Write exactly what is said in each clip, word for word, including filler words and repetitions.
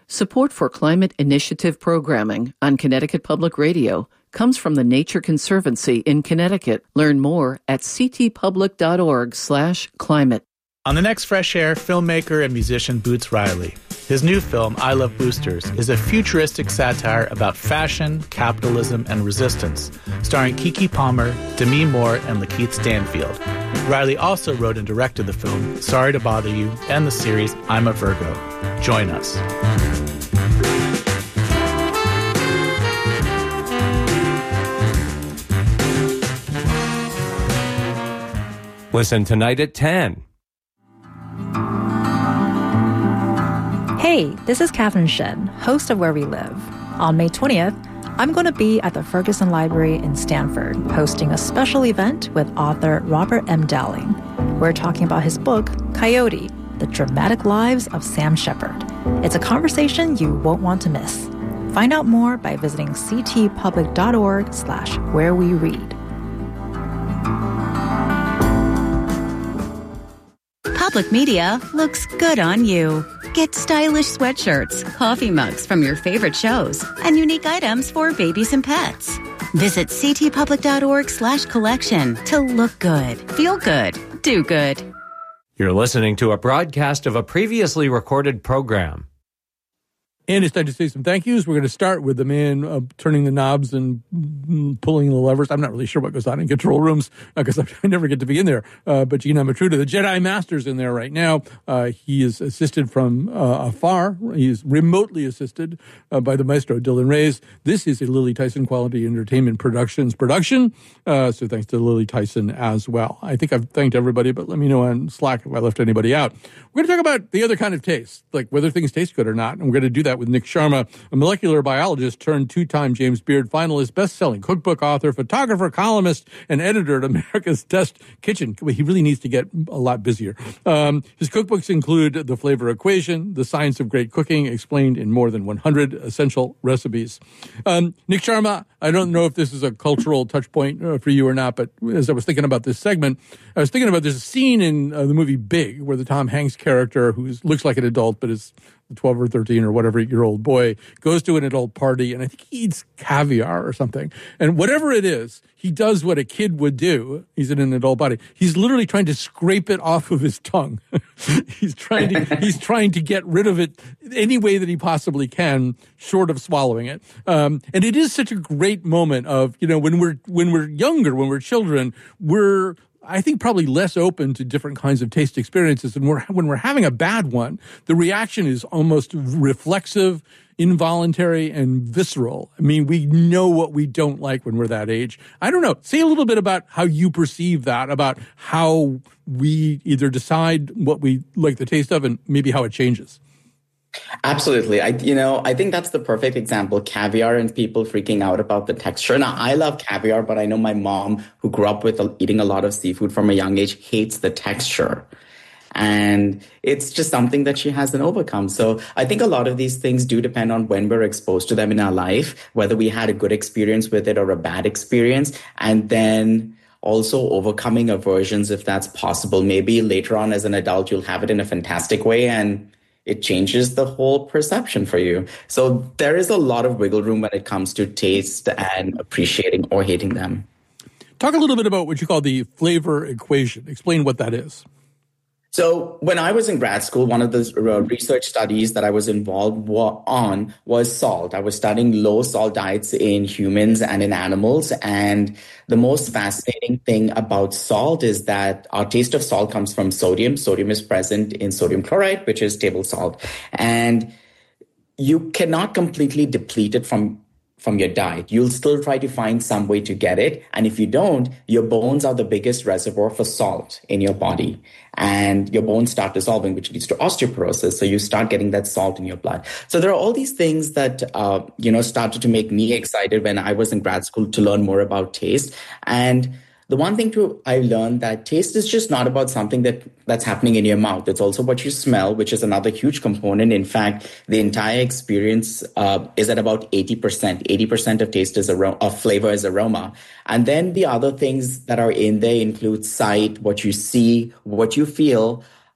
Support for Climate Initiative programming on Connecticut Public Radio comes from the Nature Conservancy in Connecticut. Learn more at ctpublic.org slash climate. On the next Fresh Air, filmmaker and musician Boots Riley. His new film, I Love Boosters, is a futuristic satire about fashion, capitalism, and resistance, starring Keke Palmer, Demi Moore, and Lakeith Stanfield. Riley also wrote and directed the film Sorry to Bother You and the series I'm a Virgo. Join us. Listen tonight at ten. Hey, this is Catherine Shen, host of Where We Live. On May twentieth, I'm going to be at the Ferguson Library in Stamford, hosting a special event with author Robert M. Dowling. We're talking about his book, Coyote, The Dramatic Lives of Sam Shepard. It's a conversation you won't want to miss. Find out more by visiting ctpublic.org slash where we read. Public Media looks good on you. Get stylish sweatshirts, coffee mugs from your favorite shows, and unique items for babies and pets. Visit ctpublic.org slash collection to look good, feel good, do good. You're listening to a broadcast of a previously recorded program. And it's time to say some thank yous. We're going to start with the man uh, turning the knobs and mm, pulling the levers. I'm not really sure what goes on in control rooms because uh, I never get to be in there. Uh, but Gina Matruda, the Jedi Master's in there right now. Uh, he is assisted from uh, afar. He is remotely assisted uh, by the maestro, Dylan Reyes. This is a Lily Tyson Quality Entertainment Productions production. Uh, so thanks to Lily Tyson as well. I think I've thanked everybody, but let me know on Slack if I left anybody out. We're going to talk about the other kind of taste, like whether things taste good or not. And we're going to do that with Nick Sharma, a molecular biologist turned two-time James Beard finalist, best-selling cookbook author, photographer, columnist, and editor at America's Test Kitchen. He really needs to get a lot busier. Um, his cookbooks include The Flavor Equation, The Science of Great Cooking, explained in more than one hundred essential recipes. Um, Nick Sharma, I don't know if this is a cultural touch point uh, for you or not, but as I was thinking about this segment, I was thinking about there's a scene in uh, the movie Big where the Tom Hanks character, who looks like an adult but is twelve or thirteen or whatever year old boy, goes to an adult party and I think he eats caviar or something. And whatever it is, he does what a kid would do. He's in an adult body. He's literally trying to scrape it off of his tongue. he's trying to, he's trying to get rid of it any way that he possibly can, short of swallowing it. Um, and it is such a great moment of, you know, when we're, when we're younger, when we're children, we're, I think probably less open to different kinds of taste experiences. And we're, when we're having a bad one, the reaction is almost reflexive, involuntary, and visceral. I mean, we know what we don't like when we're that age. I don't know. Say a little bit about how you perceive that, about how we either decide what we like the taste of and maybe how it changes. Absolutely. I, you know, I think that's the perfect example, caviar and people freaking out about the texture. Now, I love caviar, but I know my mom, who grew up with eating a lot of seafood from a young age, hates the texture. And it's just something that she hasn't overcome. So I think a lot of these things do depend on when we're exposed to them in our life, whether we had a good experience with it or a bad experience. And then also overcoming aversions, if that's possible. Maybe later on as an adult, you'll have it in a fantastic way and it changes the whole perception for you. So there is a lot of wiggle room when it comes to taste and appreciating or hating them. Talk a little bit about what you call the flavor equation. Explain what that is. So when I was in grad school, one of the research studies that I was involved on was salt. I was studying low salt diets in humans and in animals. And the most fascinating thing about salt is that our taste of salt comes from sodium. Sodium is present in sodium chloride, which is table salt. And you cannot completely deplete it from from your diet. You'll still try to find some way to get it. And if you don't, your bones are the biggest reservoir for salt in your body. And your bones start dissolving, which leads to osteoporosis. So you start getting that salt in your blood. So there are all these things that, uh, you know, started to make me excited when I was in grad school to learn more about taste. And the one thing too, I learned that taste is just not about something that that's happening in your mouth. It's also what you smell, which is another huge component. In fact, the entire experience uh, is at about eighty percent. eighty percent of taste is aroma, of flavor is aroma. And then the other things that are in there include sight, what you see, what you feel,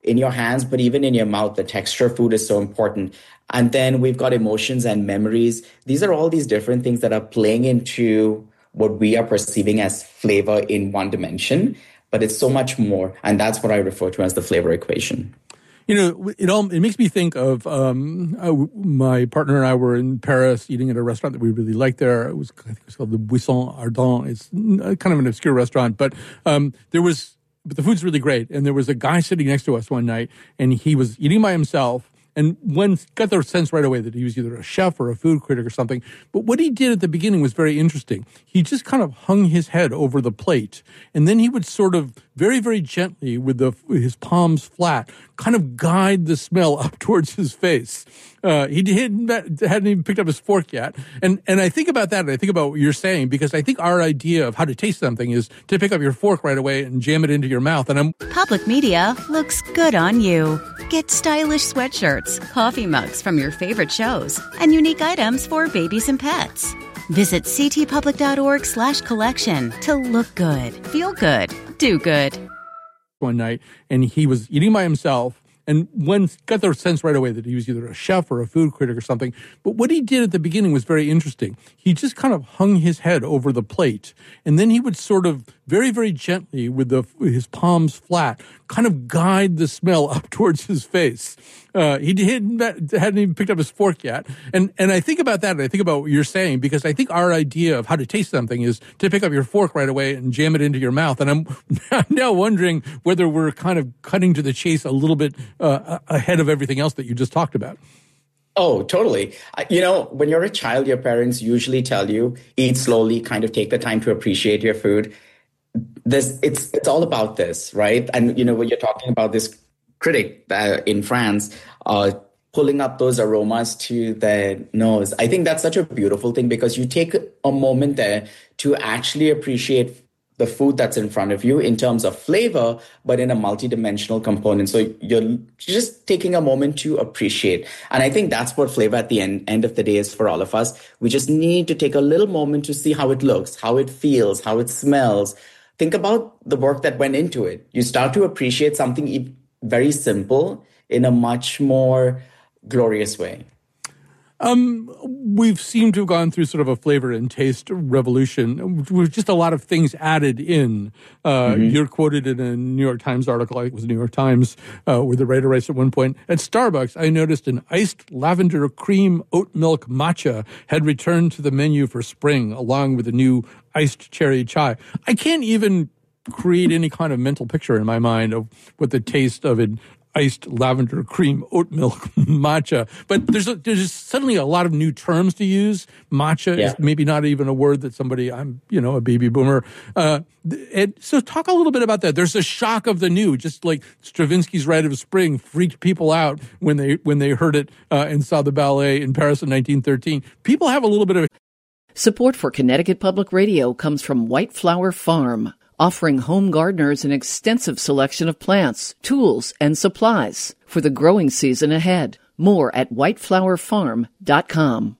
in your hands, but even in your mouth. The texture of food is so important. And then we've got emotions and memories. These are all these different things that are playing into what we are perceiving as flavor in one dimension, but it's so much more. And that's what I refer to as the flavor equation. You know, it all it makes me think of um, uh, my partner and I were in Paris eating at a restaurant that we really liked there. It was, I think it was called the Buisson Ardent. It's kind of an obscure restaurant, but um, there was, but the food's really great. And there was a guy sitting next to us one night, and he was eating by himself. And one got the sense right away that he was either a chef or a food critic or something. But what he did at the beginning was very interesting. He just kind of hung his head over the plate, and then he would sort of very, very gently, with the his palms flat, kind of guide the smell up towards his face. Uh, he hadn't, hadn't even picked up his fork yet. And and I think about that, and I think about what you're saying, because I think our idea of how to taste something is to pick up your fork right away and jam it into your mouth. And I'm Public Media looks good on you. Get stylish sweatshirts, coffee mugs from your favorite shows, and unique items for babies and pets. Visit ctpublic.org slash collection to look good, feel good, do good. One night, and he was eating by himself. And one got the sense right away that he was either a chef or a food critic or something. But what he did at the beginning was very interesting. He just kind of hung his head over the plate, and then he would sort of very, very gently, with the his palms flat, kind of guide the smell up towards his face. Uh, he hadn't, hadn't even picked up his fork yet. And and I think about that, and I think about what you're saying, because I think our idea of how to taste something is to pick up your fork right away and jam it into your mouth. And I'm, I'm now wondering whether we're kind of cutting to the chase a little bit uh, ahead of everything else that you just talked about. Oh, totally. You know, when you're a child, your parents usually tell you, eat slowly, kind of take the time to appreciate your food. This, it's it's all about this, right? And, you know, when you're talking about this critic uh, in France, uh, pulling up those aromas to their nose, I think that's such a beautiful thing, because you take a moment there to actually appreciate the food that's in front of you in terms of flavor, but in a multidimensional component. So you're just taking a moment to appreciate. And I think that's what flavor at the end, end of the day is for all of us. We just need to take a little moment to see how it looks, how it feels, how it smells. Think about the work that went into it. You start to appreciate something very simple in a much more glorious way. Um, we've seemed to have gone through sort of a flavor and taste revolution with just a lot of things added in. Uh, mm-hmm. You're quoted in a New York Times article, I think it was New York Times, uh, where the writer writes at one point, at Starbucks, I noticed an iced lavender cream oat milk matcha had returned to the menu for spring, along with a new iced cherry chai. I can't even create any kind of mental picture in my mind of what the taste of an iced lavender cream oat milk matcha. But there's a, there's suddenly a lot of new terms to use. Matcha yeah. is maybe not even a word that somebody, I'm, you know, a baby boomer. Uh, and so talk a little bit about that. There's a shock of the new, just like Stravinsky's Rite of Spring freaked people out when they, when they heard it uh, and saw the ballet in Paris in nineteen thirteen. People have a little bit of... Support for Connecticut Public Radio comes from White Flower Farm, offering home gardeners an extensive selection of plants, tools, and supplies for the growing season ahead. More at white flower farm dot com.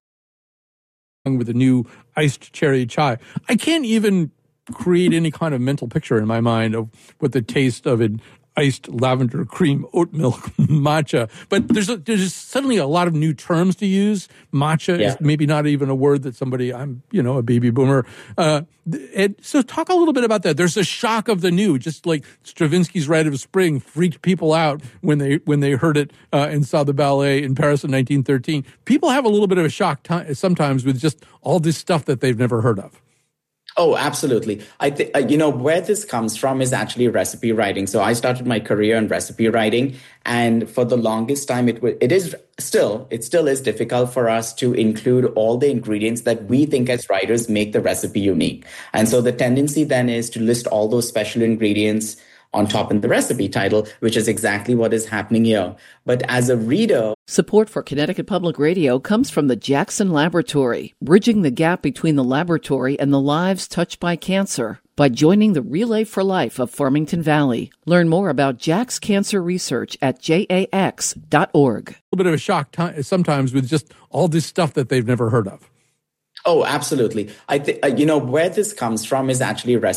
With a new iced cherry chai. I can't even create any kind of mental picture in my mind of what the taste of an iced lavender cream oat milk matcha. But there's a, there's suddenly a lot of new terms to use. Matcha yeah. is maybe not even a word that somebody, I'm, you know, a baby boomer. Uh, and so talk a little bit about that. There's a shock of the new, just like Stravinsky's Rite of Spring freaked people out when they, when they heard it uh, and saw the ballet in Paris in nineteen thirteen. People have a little bit of a shock t- sometimes with just all this stuff that they've never heard of. Oh, absolutely. I think, uh, you know, where this comes from is actually recipe writing. So I started my career in recipe writing, and for the longest time, it w- it is still, it still is difficult for us to include all the ingredients that we think as writers make the recipe unique. And so the tendency then is to list all those special ingredients on top in the recipe title, which is exactly what is happening here. But as a reader... Support for Connecticut Public Radio comes from the Jackson Laboratory, bridging the gap between the laboratory and the lives touched by cancer by joining the Relay for Life of Farmington Valley. Learn more about Jack's cancer research at j a x dot org. A little bit of a shock t- sometimes with just all this stuff that they've never heard of. Oh, absolutely. I think, uh, you know, where this comes from is actually recipe